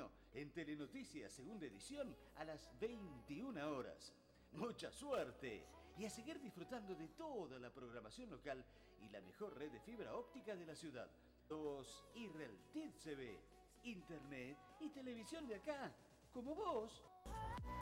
junio en Telenoticias, segunda edición, a las 21 horas. ¡Mucha suerte! Y a seguir disfrutando de toda la programación local y la mejor red de fibra óptica de la ciudad. Los Irrelted TV, internet y televisión de acá, como vos.